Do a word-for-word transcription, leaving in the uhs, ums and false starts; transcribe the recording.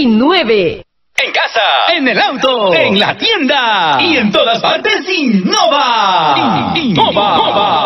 y nueve. En casa, en el auto, en la tienda y en todas partes, Innova. Innova.